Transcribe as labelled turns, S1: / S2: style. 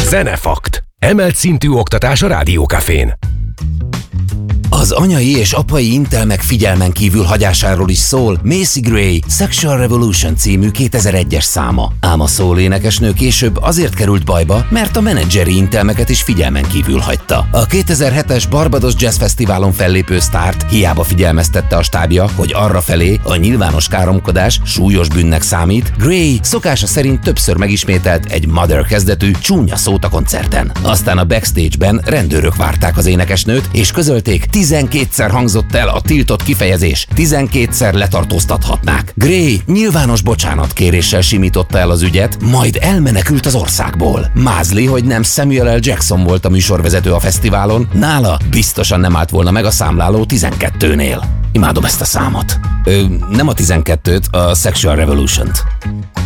S1: Zenefakt. Emelt szintű oktatás a Rádiókafén.
S2: Az anyai és apai intelmek figyelmen kívül hagyásáról is szól Macy Gray Sexual Revolution című 2001-es száma. Ám a soul énekesnő később azért került bajba, mert a menedzseri intelmeket is figyelmen kívül hagyta. A 2007-es Barbados Jazz Fesztiválon fellépő sztárt hiába figyelmeztette a stábja, hogy arrafelé a nyilvános káromkodás súlyos bűnnek számít, Gray szokása szerint többször megismételt egy Mother kezdetű csúnya szót a koncerten. Aztán a backstage-ben rendőrök várták az énekesnőt, és közölték, 12-szer hangzott el a tiltott kifejezés, 12-szer letartóztathatnák. Gray nyilvános bocsánatkéréssel simította el az ügyet, majd elmenekült az országból. Mázli, hogy nem Samuel L. Jackson volt a műsorvezető a fesztiválon, nála biztosan nem állt volna meg a számláló 12-nél. Imádom ezt a számot. Nem a 12-t, a Sexual Revolution-t.